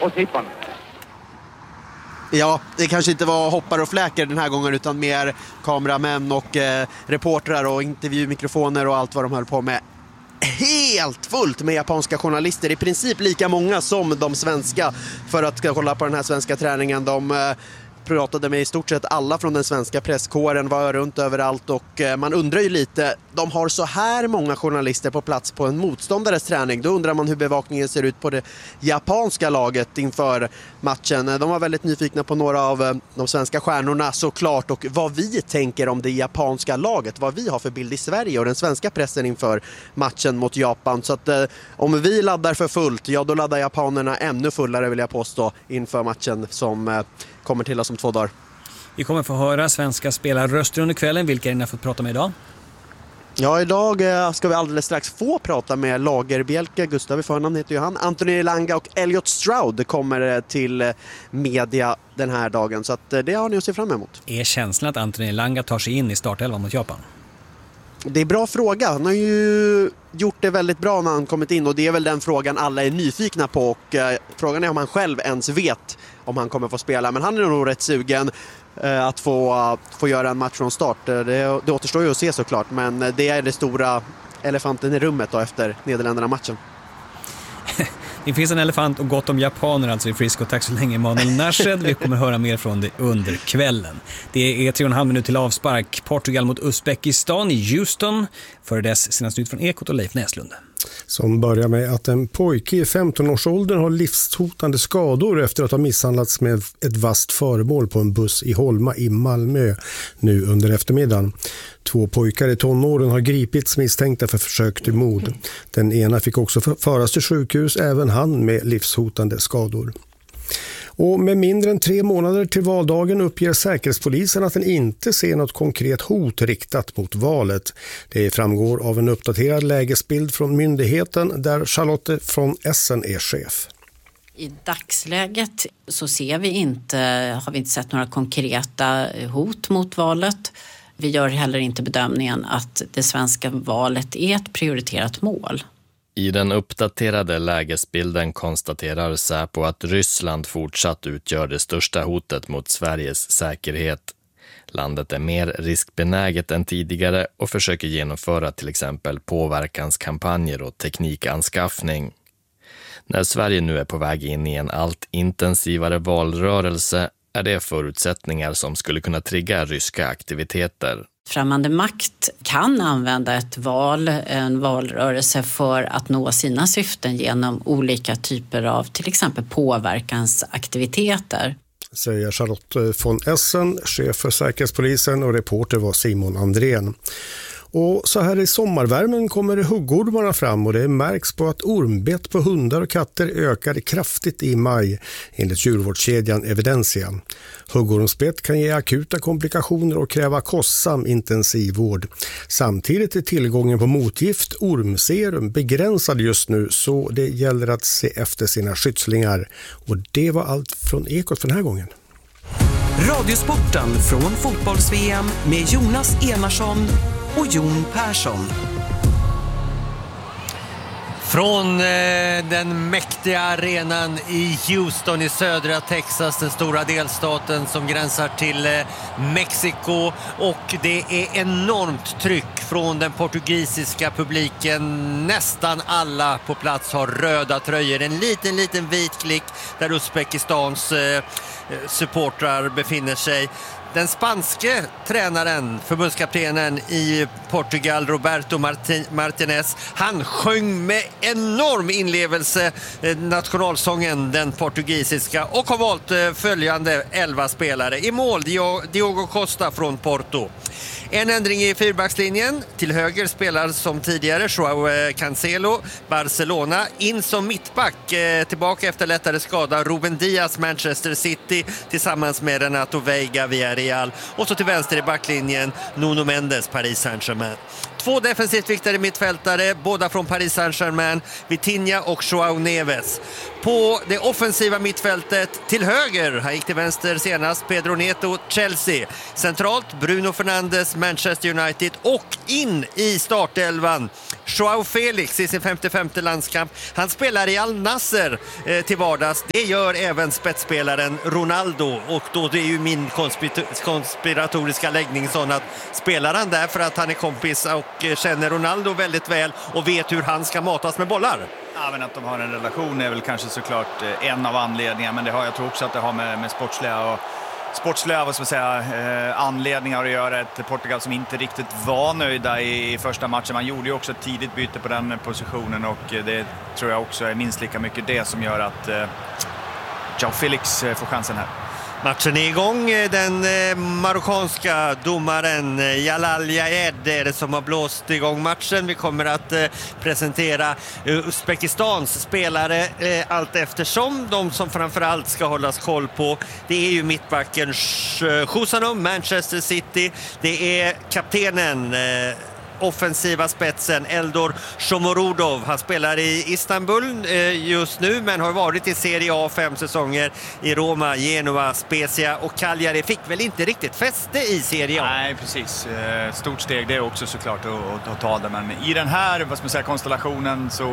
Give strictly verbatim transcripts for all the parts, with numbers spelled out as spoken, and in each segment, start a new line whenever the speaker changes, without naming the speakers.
och Sippon.
Ja, det kanske inte var hoppar och fläker den här gången utan mer kameramän och eh, reportrar och intervjumikrofoner och allt vad de höll på med. Helt fullt med japanska journalister, i princip lika många som de svenska, för att kolla på den här svenska träningen. De eh, pratade med i stort sett alla från den svenska presskåren, var runt överallt och eh, man undrar ju lite, de har så här många journalister på plats på en motståndares träning, då undrar man hur bevakningen ser ut på det japanska laget inför matchen. De var väldigt nyfikna på några av eh, de svenska stjärnorna såklart, och vad vi tänker om det japanska laget, vad vi har för bild i Sverige och den svenska pressen inför matchen mot Japan. Så att eh, om vi laddar för fullt, ja då laddar japanerna ännu fullare, vill jag påstå, inför matchen som eh, kommer till oss om två dagar.
Vi kommer få höra svenska spelarröster under kvällen. Vilka är ni fått prata med idag?
Ja, idag eh, ska vi alldeles strax få prata med Lagerbielke, Gustav i förnamn heter ju han, Anthony Elanga och Elliot Stroud kommer eh, till eh, media den här dagen, så att, eh, det har ni att se fram emot.
Är känslan att Anthony Elanga tar sig in i startelvan mot Japan?
Det är bra fråga. Han har ju gjort det väldigt bra när han kommit in, och det är väl den frågan alla är nyfikna på, och eh, frågan är om han själv ens vet om han kommer få spela, men han är nog rätt sugen eh, att få, uh, få göra en match från start. Det, det återstår ju att se såklart, men det är det stora elefanten i rummet då efter Nederländerna-matchen.
Det finns en elefant och gott om japaner alltså i Frisco. Tack så länge Emanuel Narshed. Vi kommer höra mer från det under kvällen. Det är tre och en halv minut till avspark. Portugal mot Uzbekistan i Houston. För dess senaste ut från Ekot och Leif Näslund.
Som börjar med att en pojke i femton-årsåldern har livshotande skador efter att ha misshandlats med ett vasst föremål på en buss i Holma i Malmö nu under eftermiddagen. Två pojkar i tonåren har gripits misstänkta för försök till mord. Den ena fick också föras till sjukhus, även han med livshotande skador. Och med mindre än tre månader till valdagen uppger Säkerhetspolisen att den inte ser något konkret hot riktat mot valet. Det framgår av en uppdaterad lägesbild från myndigheten där Charlotte von Essen är chef.
I dagsläget så ser vi inte, har vi inte sett några konkreta hot mot valet. Vi gör heller inte bedömningen att det svenska valet är ett prioriterat mål.
I den uppdaterade lägesbilden konstaterar Säpo att Ryssland fortsatt utgör det största hotet mot Sveriges säkerhet. Landet är mer riskbenäget än tidigare och försöker genomföra till exempel påverkanskampanjer och teknikanskaffning. När Sverige nu är på väg in i en allt intensivare valrörelse är det förutsättningar som skulle kunna trigga ryska aktiviteter.
Främmande makt kan använda ett val, en valrörelse för att nå sina syften genom olika typer av till exempel påverkansaktiviteter.
Säger Charlotte von Essen, chef för Säkerhetspolisen, och reporter var Simon Andrén. Och så här i sommarvärmen kommer huggormarna fram och det märks på att ormbett på hundar och katter ökar kraftigt i maj enligt djurvårdskedjan Evidensia. Huggormsbett kan ge akuta komplikationer och kräva kostsam intensivvård. Samtidigt är tillgången på motgift, ormserum, begränsad just nu, så det gäller att se efter sina skyddslingar. Och det var allt från Ekot för den här gången.
Radiosporten från fotbolls-V M med Jonas Enarsson och Jon Persson.
Från eh, den mäktiga arenan i Houston i södra Texas, den stora delstaten som gränsar till eh, Mexiko, och det är enormt tryck från den portugisiska publiken. Nästan alla på plats har röda tröjor. En liten liten vit klick där Uzbekistans eh, supportrar befinner sig. Den spanske tränaren, förbundskaptenen i Portugal, Roberto Marti- Martinez, han sjöng med enorm inlevelse eh, nationalsången, den portugisiska, och har valt eh, följande elva spelare. I mål Diogo Costa från Porto. En ändring i fyrbackslinjen. Till höger spelar som tidigare Joao Cancelo, Barcelona. In som mittback, eh, tillbaka efter lättare skada, Ruben Dias, Manchester City, tillsammans med Renato Veiga, Villarreal. Och så till vänster i backlinjen Nuno Mendes, Paris Saint-Germain. två defensivt viktade mittfältare, båda från Paris Saint-Germain, Vitinha och João Neves. På det offensiva mittfältet till höger, han gick till vänster senast, Pedro Neto, Chelsea. Centralt Bruno Fernandes, Manchester United, och in i startelvan Joao Felix i sin femtiofemte landskamp. Han spelar i Al Nassr eh, till vardags. Det gör även spetsspelaren Ronaldo, och då det är ju min konspir- konspiratoriska läggning sån att spelar han där för att han är kompis och eh, känner Ronaldo väldigt väl och vet hur han ska matas med bollar.
Ja, men att de har en relation är väl kanske såklart en av anledningarna, men det har jag tror också att det har med, med sportsliga och sportsliga vad ska man säga, eh, anledningar att göra. Ett Portugal som inte riktigt var nöjda i, i första matchen. Man gjorde ju också ett tidigt byte på den positionen, och det tror jag också är minst lika mycket det som gör att eh, Joao Felix eh, får chansen här.
Matchen är igång. Den eh, marockanska domaren eh, Jalal Jaed är det som har blåst igång matchen. Vi kommer att eh, presentera eh, Uzbekistans spelare eh, allt eftersom. De som framförallt ska hållas koll på, det är ju mittbacken Khusanov, Manchester City. Det är kaptenen eh, offensiva spetsen Eldor Shomurodov. Han spelar i Istanbul eh, just nu, men har varit i Serie A fem säsonger i Roma, Genoa, Spezia och Cagliari. Fick väl inte riktigt fäste i Serie A.
Nej, precis. Eh, stort steg det är också såklart att, att ta det, men i den här vad ska man säga, konstellationen så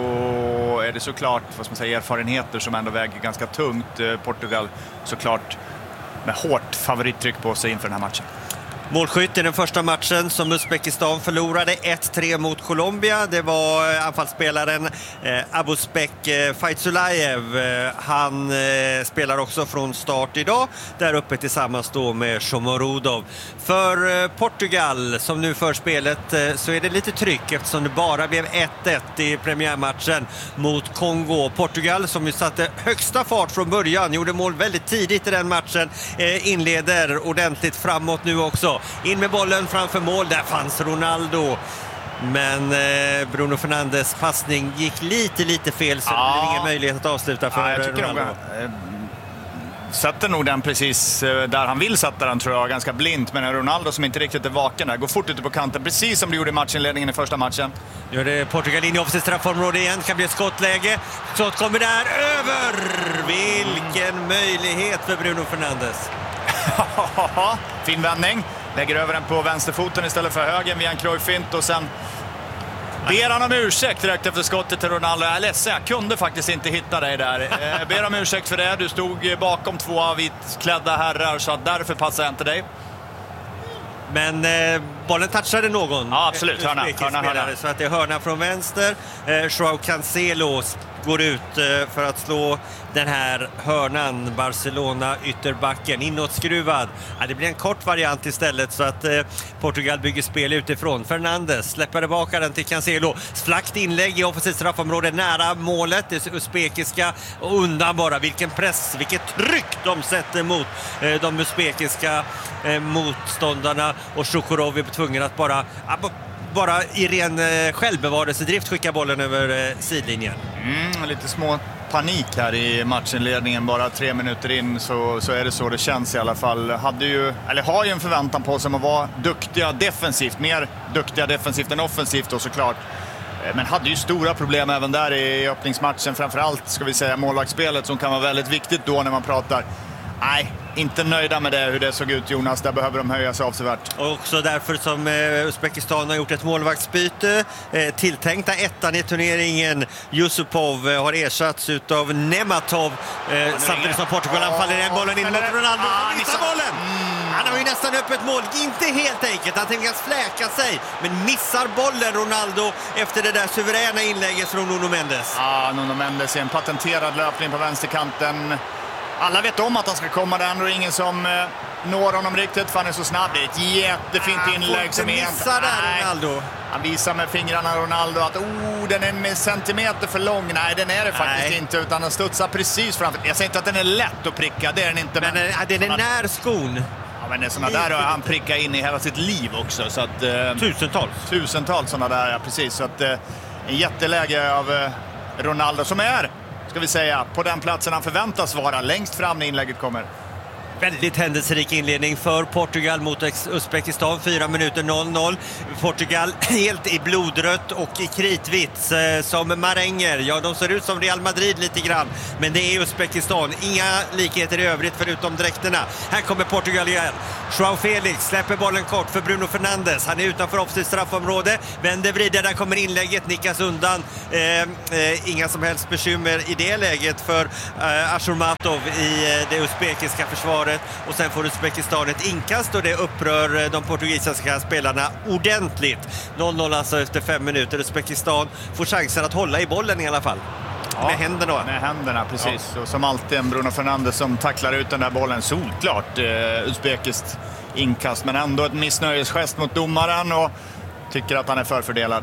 är det såklart vad ska man säga, erfarenheter som ändå väger ganska tungt. Eh, Portugal såklart med hårt favorittryck på sig inför den här matchen.
Målskytt i den första matchen som Uzbekistan förlorade ett tre mot Colombia. Det var anfallsspelaren eh, Abuzbek eh, Faitzulayev. Eh, han eh, spelar också från start idag. Där uppe tillsammans då med Shomurodov. För eh, Portugal som nu för spelet eh, så är det lite tryck eftersom det bara blev ett ett i premiärmatchen mot Kongo. Portugal som ju satte högsta fart från början, gjorde mål väldigt tidigt i den matchen, eh, inleder ordentligt framåt nu också. In med bollen framför mål, där fanns Ronaldo. Men eh, Bruno Fernandes passning gick lite, lite fel, så ja. det blev ingen möjlighet att avsluta för ja, jag tycker Ronaldo.
Nog, eh, sätter nog den precis eh, där han vill sätta den, tror jag, ganska blint. Men Ronaldo som inte riktigt är vaken där, går fort ute på kanten, precis som det gjorde i matchinledningen i första matchen.
Gör det Portugal in i offensivt straffområde igen, kan bli ett skottläge. Skott kommer där, över! Vilken möjlighet för Bruno Fernandes.
Fin vändning. Lägger över den på vänsterfoten istället för högen via en Cruyff-fint, och sen ber han om ursäkt direkt efter skottet till Ronaldo. Jag är ledsen, jag kunde faktiskt inte hitta dig där. Eh, ber om ursäkt för det. Du stod bakom två vitklädda herrar, så att därför passar jag inte dig.
Men eh, bollen touchade någon.
Ja, absolut. Hörna, hörna, hörna.
Så att det är hörna från vänster. Eh, Joao Cancelo går ut eh, för att slå den här hörnan. Barcelona ytterbacken inåtskruvad. Ja, det blir en kort variant istället, så att eh, Portugal bygger spel utifrån. Fernandes släpper tillbaka den till Cancelo. Flackt inlägg i offensivt straffområde nära målet. Det uzbekiska, och undan bara. Vilken press, vilket tryck de sätter mot eh, de uzbekiska eh, motståndarna, och Shukurov är tvungen att bara bara i ren eh, självbevarelsedrift skicka bollen över eh, sidlinjen.
Mm, lite små panik här i matchinledningen, bara tre minuter in så, så är det så det känns i alla fall. Hade ju, eller har ju en förväntan på sig om att vara duktiga defensivt, mer duktiga defensivt än offensivt då såklart. Men hade ju stora problem även där i öppningsmatchen, framförallt ska vi säga målvaktsspelet som kan vara väldigt viktigt då när man pratar. Nej, inte nöjda med det, hur det såg ut, Jonas. Där behöver de höja sig avsevärt.
Och också därför som eh, Uzbekistan har gjort ett målvaktsbyte. Eh, tilltänkta ettan i turneringen, Yusupov, eh, har ersatts utav Nematov. Eh, samtidigt som Portugal anfaller den bollen in mot Ronaldo. Han missar bollen! Mm. Han har ju nästan öppet mål. Inte helt enkelt. Han tänker fläka sig. Men missar bollen Ronaldo efter det där suveräna inlägget från Nuno Mendes.
Ja, Nuno Mendes är en patenterad löpning på vänsterkanten. Alla vet om att han ska komma där, och ingen som eh, når honom riktigt för han är så snabb. Det är ett jättefint ah, inlägg som är...
missar där Ronaldo.
Han visar med fingrarna Ronaldo att oh, den är en centimeter för lång. Nej, den är det faktiskt Nej. inte, utan den studsar precis framför. Jag säger inte att den är lätt att pricka, det är den inte.
Men, men den är såna... när skon.
Ja, men det är såna där har han prickat in i hela sitt liv också. Så att, eh,
tusentals.
Tusentals såna där, ja precis. Så att, eh, en jätteläge av eh, Ronaldo som är... ska vi säga, på den platsen han förväntas vara längst fram när inlägget kommer.
Väldigt händelserik inledning för Portugal mot Uzbekistan. Fyra minuter noll noll. Portugal helt i blodrött och i kritvitt eh, som maränger. Ja, de ser ut som Real Madrid lite grann. Men det är Uzbekistan. Inga likheter i övrigt förutom dräkterna. Här kommer Portugal igen. Joao Felix släpper bollen kort för Bruno Fernandes. Han är utanför offside straffområde. Vänder vrider, där kommer inlägget. Nickas undan. Eh, eh, inga som helst bekymmer i det läget för eh, Ashurmatov i eh, det uzbekiska försvaret. Och sen får Uzbekistan ett inkast och det upprör de portugisiska spelarna ordentligt. noll noll alltså efter fem minuter. Uzbekistan får chansen att hålla i bollen i alla fall. Ja, med händerna.
Med händerna, precis. Ja. Och som alltid en Bruno Fernandes som tacklar ut den där bollen solklart. Eh, uzbekiskt inkast, men ändå ett missnöjesgest mot domaren och tycker att han är förfördelad.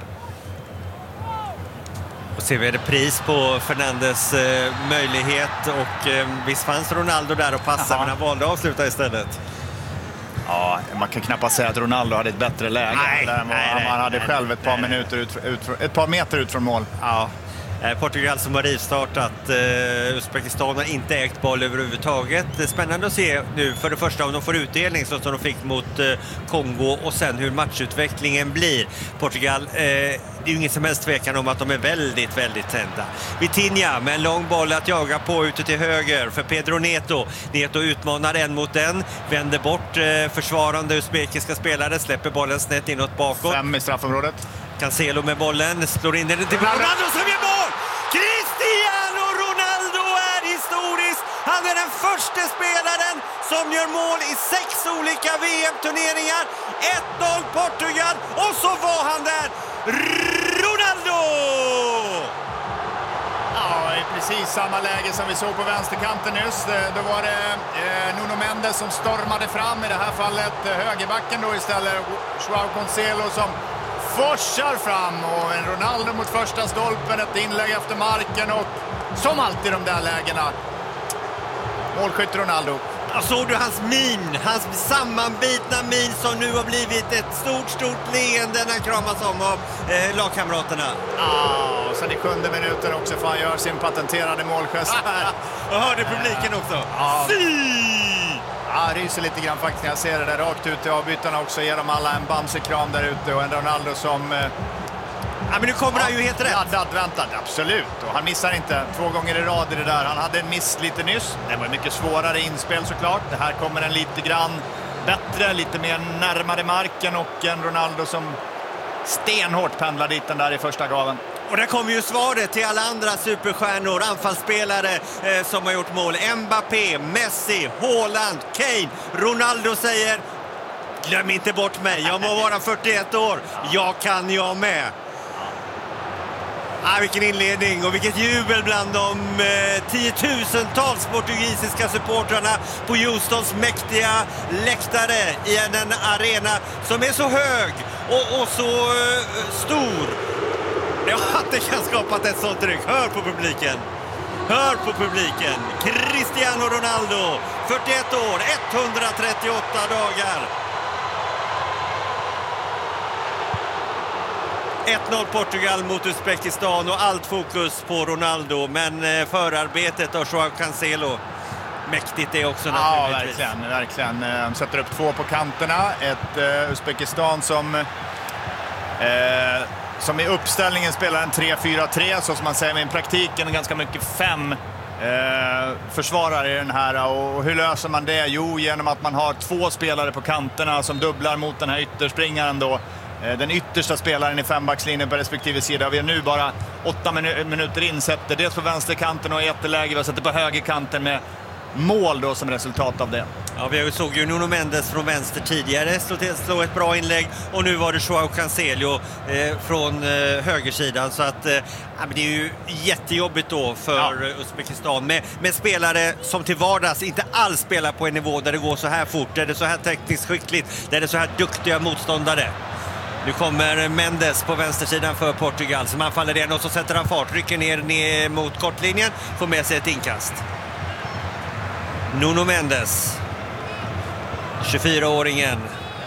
Och ser vi repris på Fernandes eh, möjlighet och eh, visst fanns Ronaldo där och passa. Aha. Men han valde att avsluta istället.
Ja, man kan knappast säga att Ronaldo hade ett bättre läge.
Nej, nej, nej,
han hade
nej,
själv ett par
nej,
minuter ut, ut, ett par meter ut från mål.
Ja. Portugal som har rivstartat. uh, Uzbekistan har inte ägt boll överhuvudtaget. Det är spännande att se nu för det första om de får utdelning så som de fick mot uh, Kongo och sen hur matchutvecklingen blir. Portugal, uh, det är ju ingen som helst tvekan om att de är väldigt, väldigt tända. Vitinha med en lång boll att jaga på ute till höger för Pedro Neto. Neto utmanar en mot en, vänder bort uh, försvarande uzbekiska spelare, släpper bollen snett inåt bakåt.
Fem i straffområdet.
Cancelo med bollen, slår in den till Ronaldo som gör mål! Cristiano Ronaldo är historisk! Han är den första spelaren som gör mål i sex olika V M-turneringar. ett noll Portugal och så var han där! Ronaldo!
Ja, i precis samma läge som vi såg på vänsterkanten nyss. Då var det eh, Nuno Mendes som stormade fram, i det här fallet eh, högerbacken då istället, Joao Cancelo som forsar fram och en Ronaldo mot första stolpen, ett inlägg efter marken och som alltid de där lägena. Målskytt Ronaldo.
Ja, såg du hans min, hans sammanbitna min som nu har blivit ett stort, stort leende när han kramas om av eh, lagkamraterna.
Ja, och sen i sjunde minuten också för han gör sin patenterade målgest här.
Och hörde publiken också.
Ja. Ja, ryser lite grann faktiskt när jag ser det där rakt ut i avbytarna också. Ger dem alla en bamsekram där ute och en Ronaldo som... Eh,
ja, men nu kommer ja, han ju helt rätt.
Laddad, väntad, absolut. Och han missar inte två gånger i rad i det där. Han hade en miss lite nyss. Det var mycket svårare inspel såklart. Det här kommer en lite grann bättre, lite mer närmare marken och en Ronaldo som stenhårt pendlar dit den där i första gaven.
Och där kommer ju svaret till alla andra superstjärnor, anfallsspelare eh, som har gjort mål. Mbappé, Messi, Haaland, Kane. Ronaldo säger, glöm inte bort mig, jag må vara fyrtioett år, jag kan jag med. Ah, vilken inledning och vilket jubel bland de eh, tiotusentals portugisiska supportrarna på Houstons mäktiga läktare i en, en arena som är så hög och, och så eh, stor. Ja, att det kan skapat ett sånt tryck. Hör på publiken. Hör på publiken. Cristiano Ronaldo, fyrtioett år, etthundratrettioåtta dagar. ett noll Portugal mot Uzbekistan och allt fokus på Ronaldo. Men eh, förarbetet av Joao Cancelo, mäktigt det också naturligtvis.
Ja, verkligen. verkligen. De sätter upp två på kanterna. Ett uh, Uzbekistan som... Uh, som i uppställningen spelar en tre fyra tre, så som man säger, men i praktiken ganska mycket fem eh, försvarare i den här. Och hur löser man det? Jo, genom att man har två spelare på kanterna som dubblar mot den här ytterspringaren då. Eh, den yttersta spelaren i fembackslinjen på respektive sida. Vi är nu bara åtta minu- minuter in, sätter dels på vänsterkanten och i ett läge vi sätter på högerkanten med mål då som resultat av det.
Ja, vi såg ju Nuno Mendes från vänster tidigare slå, till, slå ett bra inlägg och nu var det Joao Cancelo eh, från eh, högersidan, så att eh, ja, men det är ju jättejobbigt då för ja. Uzbekistan med, med spelare som till vardags inte alls spelar på en nivå där det går så här fort, där det är så här tekniskt skickligt, där det är så här duktiga motståndare. Nu kommer Mendes på vänstersidan för Portugal som anfaller igen och så sätter han fart, rycker ner, ner mot kortlinjen, får med sig ett inkast. Nuno Mendes, tjugofyraåringen,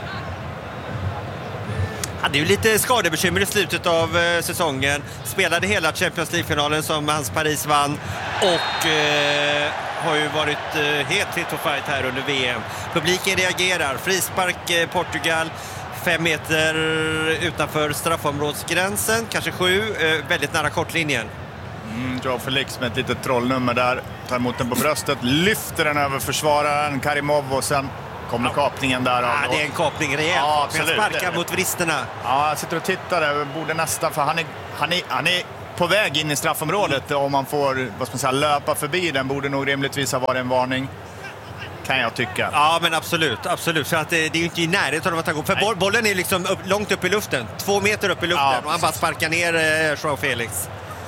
hade ju lite skadebekymmer i slutet av eh, säsongen. Spelade hela Champions League-finalen som hans Paris vann och eh, har ju varit eh, helt fit for fight här under V M. Publiken reagerar. Frispark eh, Portugal. Fem meter utanför straffområdsgränsen. Kanske sju. Eh, väldigt nära kortlinjen.
Mm, Joao Felix med ett litet trollnummer där. Tar emot den på bröstet. Lyfter den över försvararen Karimov och sen kommer kapningen där.
Ja, det är en kapning rejält.
Ja, absolut.
Sparkar mot vristerna.
Ja, jag sitter och tittar där. Borde nästan, för han är, han är, han är på väg in i straffområdet. Om man får, vad ska man säga, löpa förbi den borde nog rimligtvis ha varit en varning. Kan jag tycka.
Ja, men absolut. absolut. För att det, det är ju inte i närheten av att ta gå. För boll, bollen är liksom upp, långt upp i luften. Två meter upp i luften. Ja, och han bara sparkar ner eh, Joao Felix.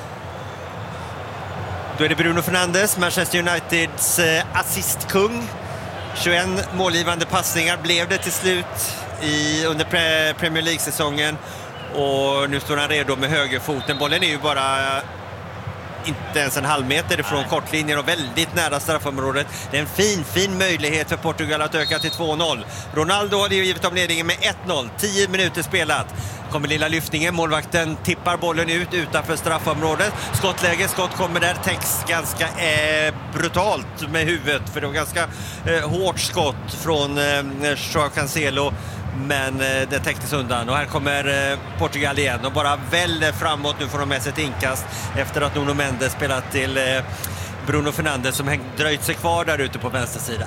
Då är det Bruno Fernandes, Manchester Uniteds eh, assistkung. tjugoett målgivande passningar blev det till slut i, under pre- Premier League-säsongen. Och nu står han redo med högerfoten. Bollen är ju bara inte ens en halv meter ifrån Nej. kortlinjen och väldigt nära straffområdet. Det är en fin, fin möjlighet för Portugal att öka till två noll. Ronaldo hade ju givit dem ledningen med ett noll. tio minuter spelat. Kommer lilla lyftningen. Målvakten tippar bollen ut utanför straffområdet. Skottläge, skott kommer där. Täcks ganska eh, brutalt med huvudet. För det var ganska eh, hårt skott från eh, Joao Cancelo. Men eh, det täcktes undan. Och här kommer eh, Portugal igen. Och bara väller framåt. Nu får de med sig ett inkast. Efter att Nuno Mendes spelat till eh, Bruno Fernandes som hängt, dröjt sig kvar där ute på vänstersidan.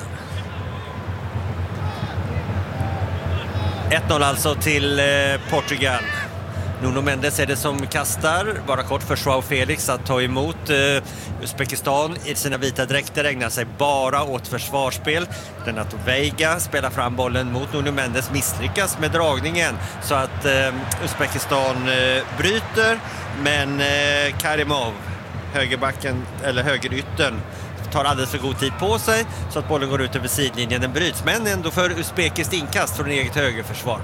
ett noll alltså till eh, Portugal. Nuno Mendes är det som kastar. Bara kort för Joao Felix att ta emot. eh, Uzbekistan i sina vita dräkter ägnar sig bara åt försvarsspel. Renato Veiga spelar fram bollen mot Nuno Mendes, misslyckas med dragningen så att eh, Uzbekistan eh, bryter. Men eh, Karimov, högerbacken eller högeryttern, tar alldeles för god tid på sig så att bollen går ut över sidlinjen. Den bryts, men ändå för Uzbekiskt inkast från eget högerförsvar.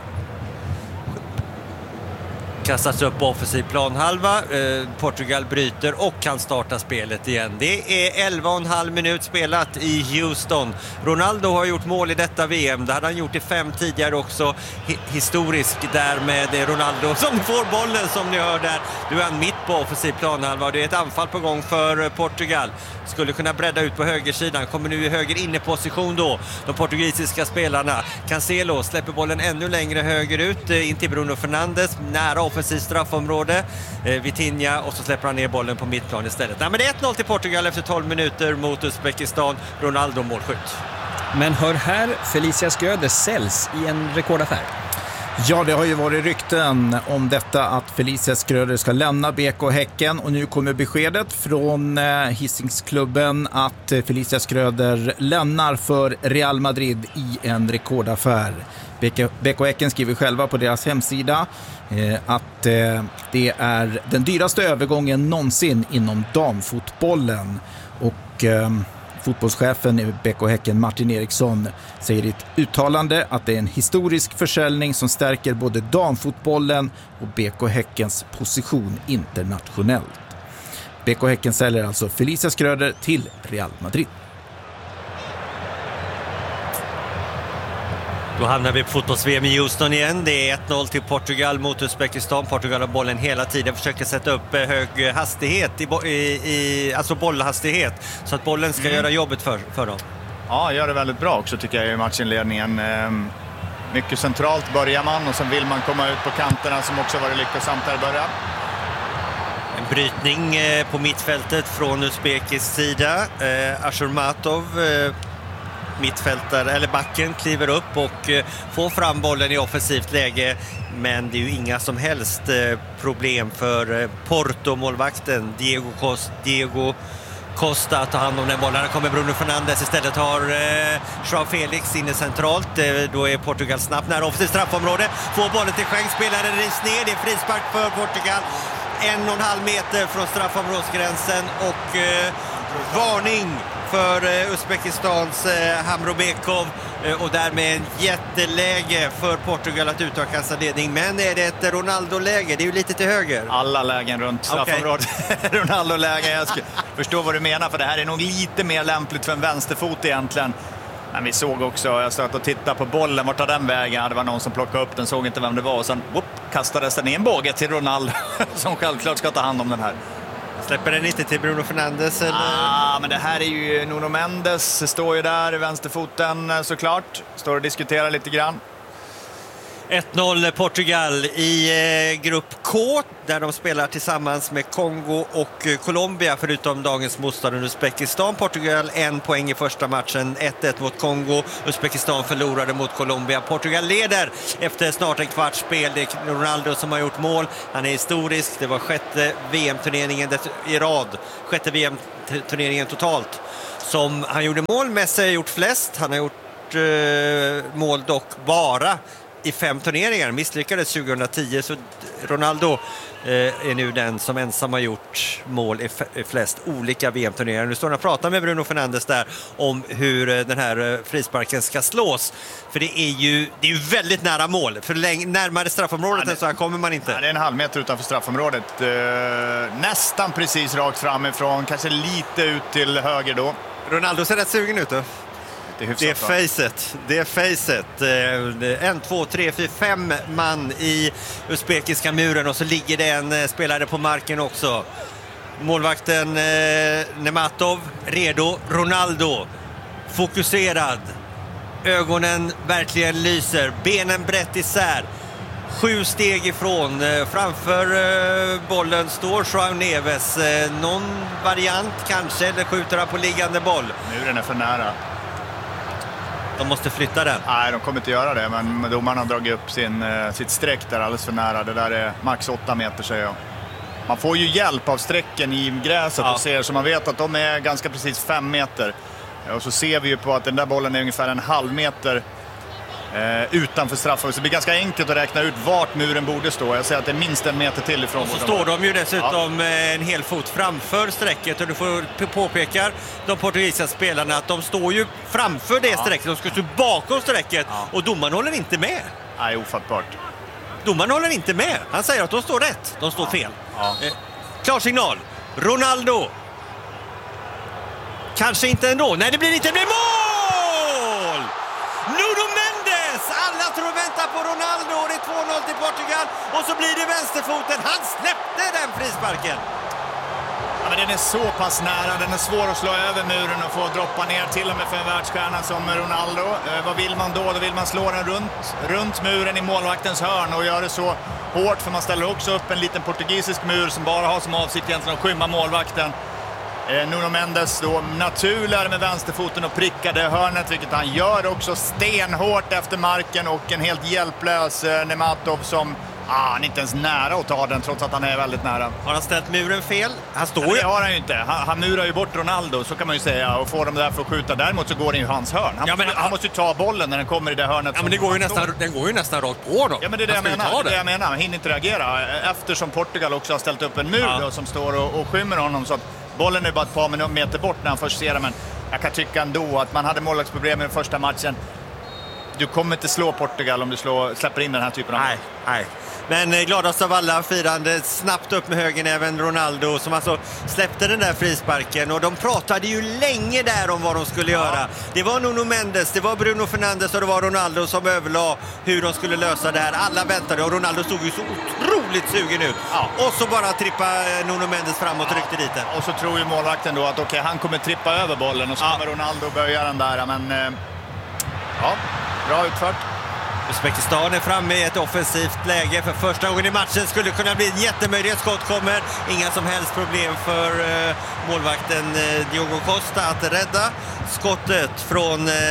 Kastas upp på offensiv planhalva. Eh, Portugal bryter och kan starta spelet igen. Det är elva och en halv minut spelat i Houston. Ronaldo har gjort mål i detta V M. Det hade han gjort i fem tidigare också. Hi- historisk där med Ronaldo som får bollen som ni hör där. Nu är han mitt på offensiv planhalva. Det är ett anfall på gång för Portugal. Skulle kunna bredda ut på högersidan. Kommer nu i höger inneposition då. De portugisiska spelarna. Cancelo släpper bollen ännu längre högerut. In till Bruno Fernandes. Nära offensivt straffområde. Eh, Vitinha och så släpper han ner bollen på mittplan istället. Nej, men det är ett noll till Portugal efter tolv minuter mot Uzbekistan. Ronaldo målskytt.
Men hör här, Felicia Skröder säljs i en rekordaffär.
Ja, det har ju varit rykten om detta att Felicia Skröder ska lämna B K Häcken och nu kommer beskedet från eh, Hisingsklubben att eh, Felicia Skröder lämnar för Real Madrid i en rekordaffär. B K Häcken skriver själva på deras hemsida eh, att eh, det är den dyraste övergången någonsin inom damfotbollen och eh, fotbollschefen i B K Häcken Martin Eriksson säger i ett uttalande att det är en historisk försäljning som stärker både damfotbollen och B K Häckens position internationellt. B K Häcken säljer alltså Felicia Skröder till Real Madrid.
Då hamnar vi på fotbolls-V M i Houston igen. Det är ett noll till Portugal mot Uzbekistan. Portugal har bollen hela tiden. Försöker sätta upp hög hastighet, i, bo- i, i, alltså bollhastighet. Så att bollen ska mm. göra jobbet för, för dem.
Ja, gör det väldigt bra också tycker jag i matchinledningen. Mycket centralt börjar man och sen vill man komma ut på kanterna som också varit lyckosamt där i början.
En brytning på mittfältet från Uzbekisk sida. Ashurmatov, mittfältare eller backen, kliver upp och eh, får fram bollen i offensivt läge, men det är ju inga som helst eh, problem för eh, Porto-målvakten Diego, Costa, Diego Costa att ta hand om den bollen. Här kommer Bruno Fernandes, istället har eh, Joao Felix inne centralt. Eh, då är Portugal snabbt nära offensivt straffområde, får bollen till skänk, spelaren rivs ner, det är frispark för Portugal en och en halv meter från straffområdsgränsen och eh, varning för eh, Uzbekistans eh, Hamrobekov eh, och därmed en jätteläge för Portugal att utöka sin ledning. Men är det ett Ronaldo-läge? Det är ju lite till höger.
Alla lägen runt straffområdet. Okay. Ronaldo-läge. Jag ska förstå vad du menar, för det här är nog lite mer lämpligt för en vänsterfot egentligen. Men vi såg också, jag satt och tittade på bollen, vart tar den vägen? Det var någon som plockade upp den, såg inte vem det var och sen whoop, kastades den i en båge till Ronaldo som självklart ska ta hand om den här.
Släpper den inte till Bruno Fernandes? Eller?
Ah, men det här är ju Nuno Mendes, står ju där i vänsterfoten såklart. Står och diskuterar lite grann.
ett noll Portugal i eh, grupp K, där de spelar tillsammans med Kongo och eh, Colombia, förutom dagens motståndare Uzbekistan. Portugal en poäng i första matchen, ett ett mot Kongo. Uzbekistan förlorade mot Colombia. Portugal leder efter snart en kvarts spel. Det är Ronaldo som har gjort mål. Han är historisk. Det var sjätte V M-turneringen i rad. Sjätte V M-turneringen totalt som han gjorde mål. Messi har gjort flest. Han har gjort eh, mål dock bara i fem turneringar, misslyckades tjugohundratio, så Ronaldo eh, är nu den som ensam har gjort mål i, f- i flest olika V M-turneringar. Nu står han och pratar med Bruno Fernandes där om hur eh, den här eh, frisparken ska slås. För det är ju, det är ju väldigt nära mål. För läng- närmare straffområdet ja, det, så här kommer man inte.
Ja, det är en halv meter utanför straffområdet. Eh, nästan precis rakt framifrån, kanske lite ut till höger då.
Ronaldo ser rätt sugen ut då. Det är facet, det är facet. En, två, tre, fyra, fem man i uzbekiska muren och så ligger det en spelare på marken också. Målvakten eh, Nematov, redo. Ronaldo, fokuserad. Ögonen verkligen lyser, benen brett isär. Sju steg ifrån, framför bollen står João Neves. Någon variant kanske, eller skjuter han på liggande boll?
Muren är för nära.
De måste flytta den.
Nej, de kommer inte göra det, men domarna har dragit upp sin, sitt streck där alldeles för nära. Det där är max åtta meter, säger jag. Man får ju hjälp av strecken i gräset ja. och ser, så man vet att de är ganska precis fem meter. Och så ser vi ju på att den där bollen är ungefär en halv meter eh, utanför straffområdet. Så det blir ganska enkelt att räkna ut vart muren borde stå. Jag säger att det är minst en meter till ifrån.
Och så står de ju dessutom ja. en hel fot framför strecket. Och du får påpeka de portugisiska spelarna att de står ju framför det ja. strecket. De ska stå bakom strecket ja. och domaren håller inte med.
Nej, ofattbart.
Domaren håller inte med. Han säger att de står rätt. De står ja. fel.
Ja.
Eh, klar signal. Ronaldo. Kanske inte ändå. Nej, det blir inte. Det blir mål! Nuno Mendes! Alla tror vänta på Ronaldo. Det är två noll till Portugal. Och så blir det vänsterfoten. Han släppte den frisparken.
Ja, men den är så pass nära. Den är svår att slå över muren och få droppa ner till och med för en världsstjärna som Ronaldo. Eh, vad vill man då? Då vill man slå den runt, runt muren i målvaktens hörn och göra det så hårt. För man ställer också upp en liten portugisisk mur som bara har som avsikt egentligen att skymma målvakten. Eh, Nuno Mendes då naturligare med vänsterfoten och prickade hörnet, vilket han gör också stenhårt efter marken, och en helt hjälplös eh, Nematov som ah, han är inte ens nära att ta den trots att han är väldigt nära.
Har han ställt muren fel? Han står
ju.
Det
har han ju inte. Han, han murar ju bort Ronaldo, så kan man ju säga, och får dem där för att skjuta. Däremot så går det ju hans hörn. Han,
ja, men,
måste, han måste ju ta bollen när den kommer i det hörnet.
Ja, men det går ju nästan, den går ju nästan rakt på dem.
Ja, men det är det jag menar. Det är det jag menar. Han hinner inte reagera eftersom Portugal också har ställt upp en mur ja. då, som står och, och skymmer honom, så att bollen är bara ett par meter bort när han först ser den. Men jag kan tycka ändå att man hade målvaktsproblem i den första matchen. Du kommer inte slå Portugal om du slår, släpper in den här typen av...
Nej, nej. Men gladast av alla firande snabbt upp med högen även Ronaldo som alltså släppte den där frisparken, och de pratade ju länge där om vad de skulle ja. göra. Det var Nuno Mendes, det var Bruno Fernandes och det var Ronaldo som överlade hur de skulle lösa det här. Alla väntade och Ronaldo stod ju så otroligt sugen ut. Ja. Och så bara trippa Nuno Mendes framåt och ryckte dit den.
Och så tror ju målvakten då att okej, okay, han kommer trippa över bollen och så kommer ja. Ronaldo böja den där. Men eh, ja, bra utfört.
Uzbekistan är framme i ett offensivt läge för första gången i matchen. Skulle kunna bli en jättemöjlighet. Skott kommer. Inga som helst problem för eh, målvakten eh, Diogo Costa att rädda skottet från eh,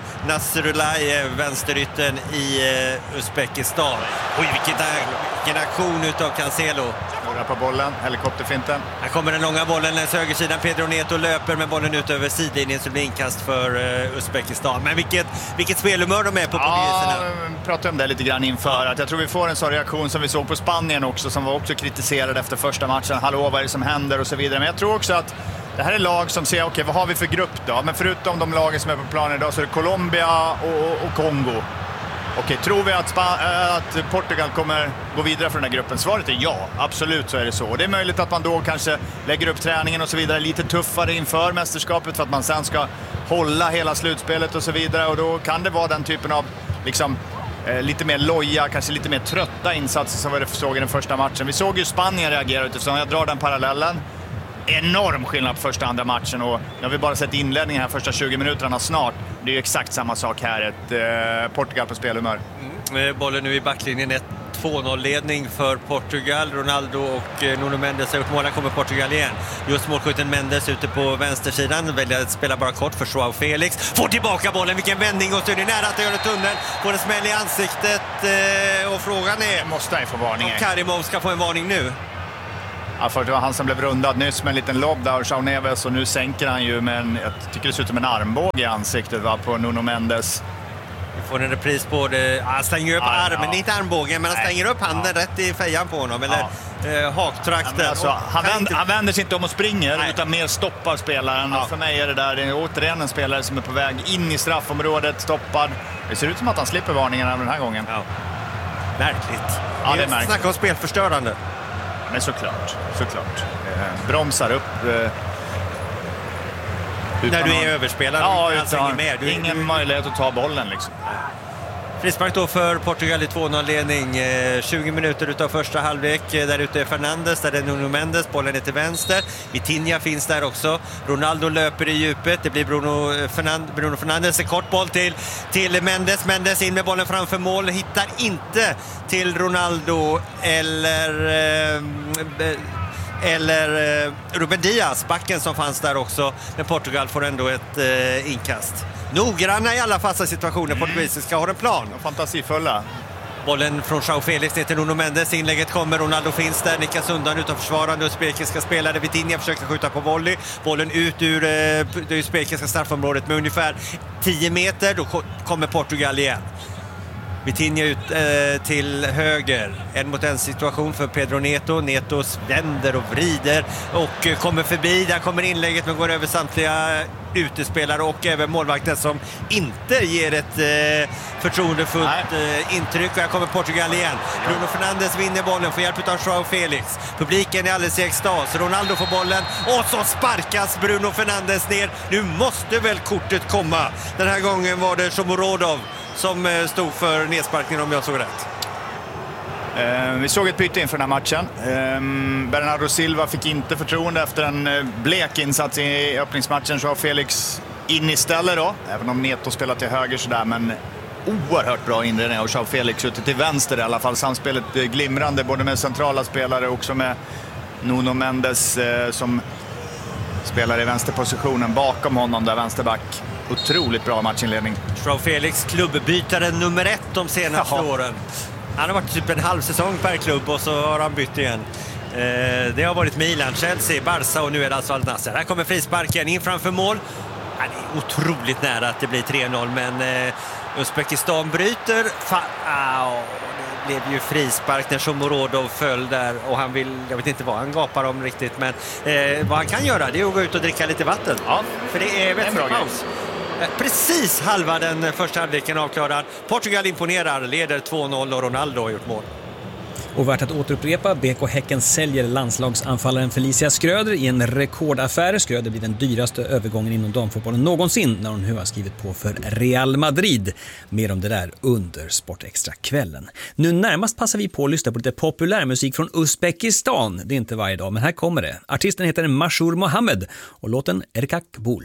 Nasrullayev, vänsterytten i eh, Uzbekistan. Oj, vilken, vilken aktion utav Cancelo.
På bollen, helikopterfinten.
Här kommer den långa bollen längs högersidan. Pedro Neto löper med bollen ut över sidlinjen, så det blir inkast för uh, Uzbekistan. Men vilket, vilket spelhumör de är på portugiserna.
Ja, vi pratade om det lite grann inför. Att jag tror vi får en sån reaktion som vi såg på Spanien också, som var också kritiserade efter första matchen. Hallå, vad är det som händer och så vidare. Men jag tror också att det här är lag som säger, okej, okay, vad har vi för grupp då? Men förutom de lagen som är på planen idag så är det Colombia och, och Kongo. Okej, tror vi att, Sp- att Portugal kommer gå vidare från den här gruppen? Svaret är ja, absolut så är det så. Och det är möjligt att man då kanske lägger upp träningen och så vidare lite tuffare inför mästerskapet för att man sen ska hålla hela slutspelet och så vidare. Och då kan det vara den typen av liksom, eh, lite mer loja, kanske lite mer trötta insatser som vi såg i den första matchen. Vi såg ju Spanien reagera utifrån, jag drar den parallellen. enorm skillnad på första och andra matchen. Och jag vill bara sett inledningen här första tjugo minuterna snart. Det är ju exakt samma sak här. Ett eh, Portugal på spelhumör.
Mm. Bollen nu i backlinjen, ett två noll-ledning för Portugal. Ronaldo och Nuno Mendes har gjort mål. Kommer Portugal igen. Just målskytten Mendes ute på vänstersidan. Väljer att spela bara kort för Joao Felix. Får tillbaka bollen. Vilken vändning, och så är det nära att göra en tunnel. Får en smäll i ansiktet. Och frågan är...
Måste han få varning?
Om Karimov ska få en varning nu.
Ja, för det var han som blev rundad nyss med en liten lobb där, João Neves, och nu sänker han ju med en, jag tycker det ser ut som en armbåge i ansiktet, va, på Nuno Mendes.
Vi får en repris på det. Han slänger upp ja, armen, ja. inte armbågen, men han slänger upp handen ja. rätt i fejan på honom, eller ja. eh, haktrakten. Ja, alltså,
han, vänder, inte... han vänder sig inte om och springer, Nej. utan mer stoppar spelaren. Ja. För mig är det där, det är återigen en spelare som är på väg in i straffområdet, stoppad. Det ser ut som att han slipper varningen även den här gången.
Ja. Märkligt.
Ja, det är märkligt.
Snacka om spelförstörande.
Men såklart, såklart. Eh, bromsar upp. Eh,
När du är någon... överspelad,
ja,
alltså
utan,
ingen mer. Du
ingen
du...
möjlighet att ta bollen liksom.
Frispark då för Portugal i två noll-ledning. Eh, tjugo minuter utav första halvlek. Eh, där ute är Fernandes, där är Nuno Mendes. Bollen är till vänster. Vitinha finns där också. Ronaldo löper i djupet. Det blir Bruno, Fernand- Bruno Fernandes. En kort boll till, till Mendes. Mendes in med bollen framför mål. Hittar inte till Ronaldo eller... Eh, eller eh, Ruben Diaz, backen som fanns där också. Men Portugal får ändå ett eh, inkast. Noggranna i alla fasta situationer. Mm. Portugisiska har en plan.
Fantasifulla.
Bollen från Joao Felix ner till Nuno Mendes. Inlägget kommer, Ronaldo finns där. Nickas undan utav försvarande. Uzbekiska spelare. Vitinha försöker skjuta på volley. Bollen ut ur eh, det uzbekiska straffområdet med ungefär tio meter. Då kommer Portugal igen. Vitinha ut eh, till höger. En mot en situation för Pedro Neto. Neto vänder och vrider och eh, kommer förbi. Där kommer inlägget, men går över samtliga utespelare och även målvakten som inte ger ett eh, förtroendefullt eh, intryck. Och här kommer Portugal igen. Bruno Fernandes vinner bollen, får hjälp av Joao Felix. Publiken är alldeles i extas. Ronaldo får bollen och så sparkas Bruno Fernandes ner. Nu måste väl kortet komma. Den här gången var det Shomurodov som stod för nedsparkningen, om jag såg rätt.
Eh, vi såg ett byte inför den här matchen. Eh, Bernardo Silva fick inte förtroende efter en eh, blek insats i öppningsmatchen. Så Felix in istället då, även om Neto spelar till höger sådär, men oerhört bra inredning och Joao Felix ute till vänster i alla fall. Samspelet eh, glimrande både med centrala spelare och också med Nuno Mendes eh, som spelar i vänsterpositionen bakom honom där, vänsterback. Otroligt bra matchinledning.
Joao Felix, klubbbytare nummer ett de senaste Jaha. åren. Han har varit typ en halv säsong per klubb och så har han bytt igen. Eh, det har varit Milan, Chelsea, Barca och nu är det alltså Al Nassr. Här kommer frisparken in framför mål. Han är otroligt nära att det blir tre noll, men eh, Uzbekistan bryter. Fa- oh, det blev ju frispark när Shomurodov föll där och han vill, jag vet inte vad han gapar om riktigt, men eh, vad han kan göra det är att gå ut och dricka lite vatten. Ja, för det är vettpaus. Precis halva den första halvleken avklarad. Portugal imponerar, leder två noll och Ronaldo har gjort mål.
Och värt att återupprepa, B K Häcken säljer landslagsanfallaren Felicia Schröder i en rekordaffär. Schröder blir den dyraste övergången inom damfotbollen någonsin när hon nu har skrivit på för Real Madrid. Mer om det där under Sportextra-kvällen. Nu närmast passar vi på att lyssna på lite populärmusik från Uzbekistan. Det är inte varje dag, men här kommer det. Artisten heter Mashur Mohammed och låten Erkak Bul.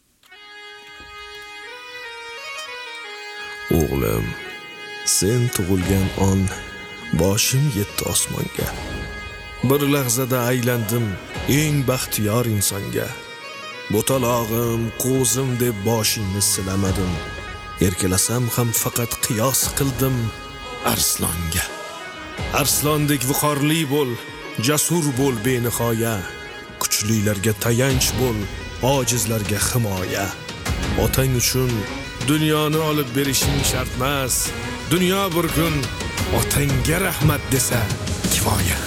O'g'lim, sen tug'ilgan on boshim yetdi osmonga. Bir lahzada aylandim eng baxtiyor insonga. Bo'talog'im, qo'zim deb boshingni silamadim. Erkalasam ham faqat qiyos qildim arslonga. Arslondek viqorli bo'l, jasur bo'l benihoya. Kuchlilarga tayanch bo'l, ojizlarga himoya. Otang uchun dunyoni olib berishing shart emas. Dunyo bir kun otangga rahmat desa kifoya.